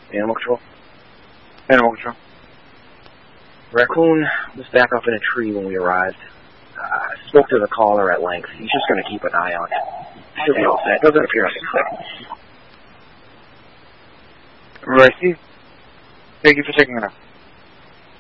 Animal control. Animal control. Raccoon was back up in a tree when we arrived. Spoke to the caller at length. He's just going to keep an eye on it. He'll be all set. Doesn't appear sick. Righty. Thank you for taking it up.